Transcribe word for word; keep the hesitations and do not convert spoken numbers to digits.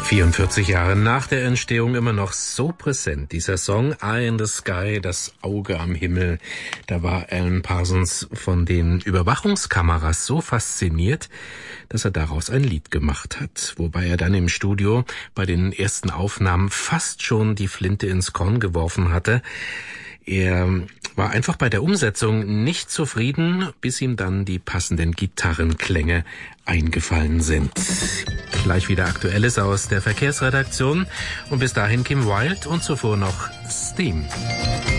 vierundvierzig Jahre nach der Entstehung immer noch so präsent. Dieser Song Eye in the Sky, das Auge am Himmel. Da war Alan Parsons von den Überwachungskameras so fasziniert, dass er daraus ein Lied gemacht hat. Wobei er dann im Studio bei den ersten Aufnahmen fast schon die Flinte ins Korn geworfen hatte. Er war einfach bei der Umsetzung nicht zufrieden, bis ihm dann die passenden Gitarrenklänge eingefallen sind. Gleich wieder Aktuelles aus der Verkehrsredaktion und bis dahin Kim Wilde und zuvor noch Steam.